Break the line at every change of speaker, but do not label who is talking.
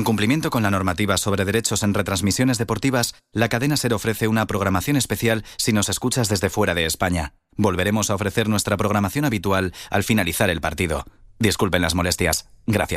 cumplimiento con la normativa sobre derechos en retransmisiones deportivas, la cadena SER ofrece una programación especial si nos escuchas desde fuera de España. Volveremos a ofrecer nuestra programación habitual al finalizar el partido. Disculpen las molestias. Gracias.